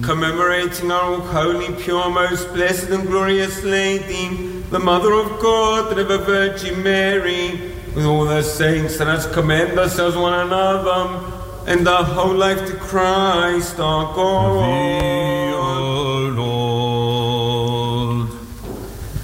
Commemorating our holy, pure, most blessed and glorious Lady, the Mother of God, the ever Virgin Mary, with all the saints, let us commend ourselves one another and our whole life to Christ our God.